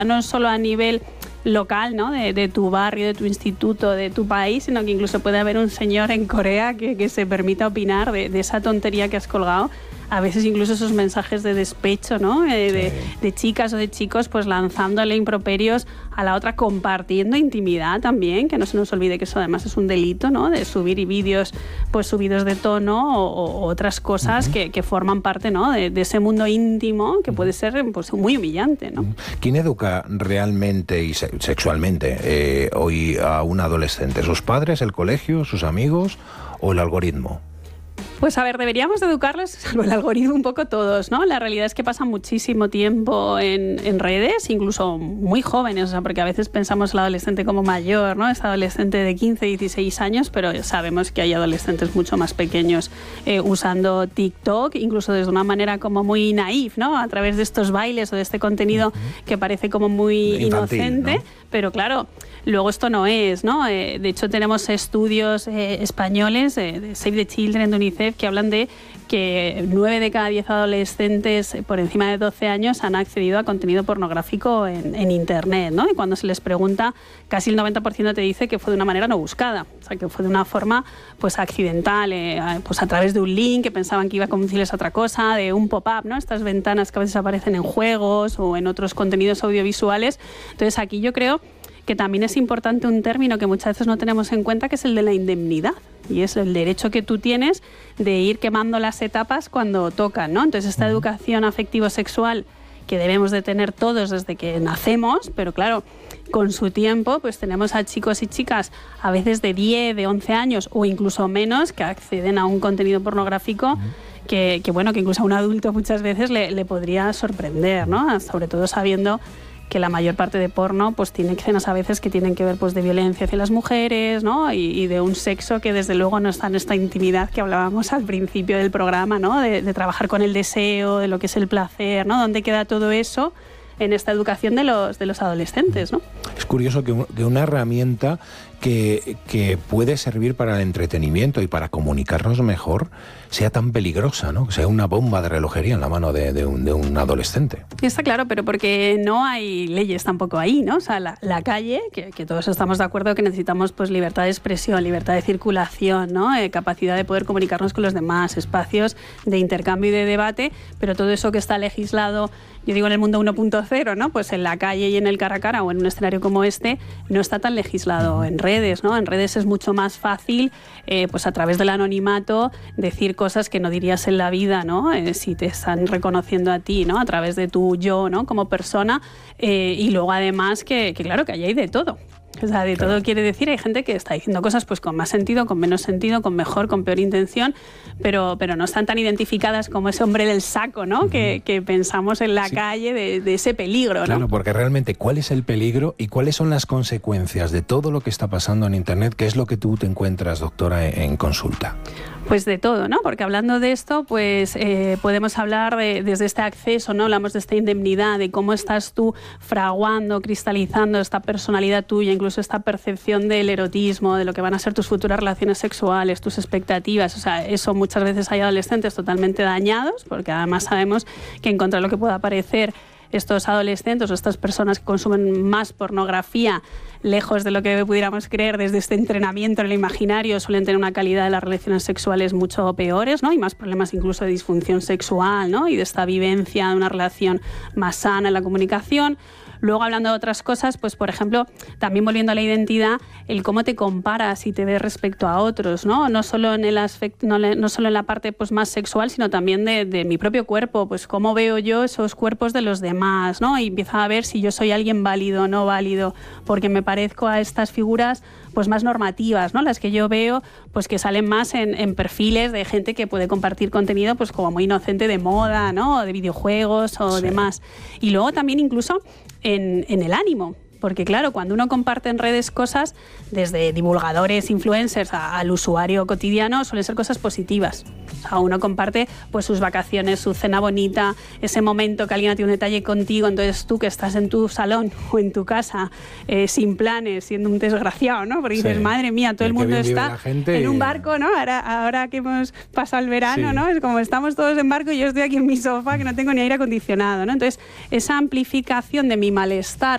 no solo a nivel local, ¿no? De tu barrio, de tu instituto, de tu país, sino que incluso puede haber un señor en Corea que se permita opinar de esa tontería que has colgado. A veces incluso esos mensajes de despecho, ¿no? De chicas o de chicos pues lanzándole improperios a la otra, compartiendo intimidad también, que no se nos olvide que eso además es un delito, ¿no? De subir vídeos pues subidos de tono o otras cosas que forman parte, ¿no? de ese mundo íntimo que puede ser pues muy humillante, ¿no? ¿Quién educa realmente y sexualmente hoy a un adolescente? ¿Sus padres, el colegio, sus amigos o el algoritmo? Pues a ver, deberíamos de educarlos, salvo el algoritmo, un poco todos, ¿no? La realidad es que pasan muchísimo tiempo en redes, incluso muy jóvenes, o sea, porque a veces pensamos el adolescente como mayor, ¿no? Es adolescente de 15, 16 años, pero sabemos que hay adolescentes mucho más pequeños usando TikTok, incluso desde una manera como muy naif, ¿no? A través de estos bailes o de este contenido que parece como muy infantil, inocente, ¿no? Pero claro, luego esto no es, ¿no? De hecho, tenemos estudios españoles de Save the Children, de UNICEF, que hablan de que 9 de cada 10 adolescentes por encima de 12 años han accedido a contenido pornográfico en Internet, ¿no? Y cuando se les pregunta, casi el 90% te dice que fue de una manera no buscada, o sea, que fue de una forma pues accidental, pues a través de un link que pensaban que iba a conducirles a otra cosa, de un pop-up, ¿no? Estas ventanas que a veces aparecen en juegos o en otros contenidos audiovisuales. Entonces, aquí yo creo que también es importante un término que muchas veces no tenemos en cuenta, que es el de la indemnidad. Y es el derecho que tú tienes de ir quemando las etapas cuando tocan, ¿no? Entonces, esta educación afectivo-sexual que debemos de tener todos desde que nacemos, pero claro, con su tiempo, pues tenemos a chicos y chicas a veces de 10, de 11 años o incluso menos que acceden a un contenido pornográfico que bueno, que incluso a un adulto muchas veces le podría sorprender, ¿no? Sobre todo sabiendo que la mayor parte de porno pues tiene escenas a veces que tienen que ver pues de violencia hacia las mujeres, ¿no? Y de un sexo que desde luego no está en esta intimidad que hablábamos al principio del programa, ¿no? De trabajar con el deseo, de lo que es el placer, ¿no? ¿Dónde queda todo eso en esta educación de los adolescentes, ¿no? Es curioso que una herramienta que puede servir para el entretenimiento y para comunicarnos mejor sea tan peligrosa, ¿no? Que sea una bomba de relojería en la mano de un adolescente. Está claro, pero porque no hay leyes tampoco ahí, ¿no? O sea, la calle, que todos estamos de acuerdo que necesitamos pues libertad de expresión, libertad de circulación, ¿no? Capacidad de poder comunicarnos con los demás, espacios de intercambio y de debate, pero todo eso que está legislado, yo digo en el mundo 1.0, ¿no? Pues en la calle y en el cara a cara o en un escenario como este no está tan legislado en redes, ¿no? En redes es mucho más fácil, pues a través del anonimato, decir cosas que no dirías en la vida, ¿no? Si te están reconociendo a ti, ¿no? A través de tu yo, ¿no? Como persona, y luego además que claro, que ahí hay de todo. O sea, de todo quiere decir, hay gente que está diciendo cosas pues con más sentido, con menos sentido, con mejor, con peor intención, pero no están tan identificadas como ese hombre del saco, ¿no? Que pensamos en la calle de ese peligro, ¿no? Claro, porque realmente, ¿cuál es el peligro y cuáles son las consecuencias de todo lo que está pasando en Internet? ¿Qué es lo que tú te encuentras, doctora, en consulta? Pues de todo, ¿no? Porque hablando de esto, pues podemos hablar desde este acceso, ¿no? Hablamos de esta indemnidad, de cómo estás tú fraguando, cristalizando esta personalidad tuya, incluso esta percepción del erotismo, de lo que van a ser tus futuras relaciones sexuales, tus expectativas. O sea, eso muchas veces hay adolescentes totalmente dañados, porque además sabemos que en contra de lo que pueda parecer estos adolescentes o estas personas que consumen más pornografía, lejos de lo que pudiéramos creer desde este entrenamiento en el imaginario, suelen tener una calidad de las relaciones sexuales mucho peores, ¿no? Y más problemas incluso de disfunción sexual, ¿no? Y de esta vivencia de una relación más sana en la comunicación. Luego, hablando de otras cosas, pues por ejemplo, también volviendo a la identidad, el cómo te comparas y te ves respecto a otros, ¿no? No solo en el aspecto, no solo en la parte pues más sexual, sino también de mi propio cuerpo, pues cómo veo yo esos cuerpos de los demás, ¿no? Y empiezo a ver si yo soy alguien válido o no válido, porque me parezco a estas figuras pues más normativas, ¿no? Las que yo veo pues que salen más en perfiles de gente que puede compartir contenido pues como muy inocente de moda, ¿no? O de videojuegos o demás. Y luego también incluso en el ánimo. Porque claro, cuando uno comparte en redes cosas, desde divulgadores, influencers, al usuario cotidiano, suelen ser cosas positivas. O sea, uno comparte pues sus vacaciones, su cena bonita, ese momento que alguien ha tenido un detalle contigo, entonces tú que estás en tu salón o en tu casa, sin planes, siendo un desgraciado, ¿no? Porque dices, madre mía, todo el mundo está en un barco, ¿no? Ahora que hemos pasado el verano, ¿no? Es como estamos todos en barco y yo estoy aquí en mi sofá que no tengo ni aire acondicionado, ¿no? Entonces, esa amplificación de mi malestar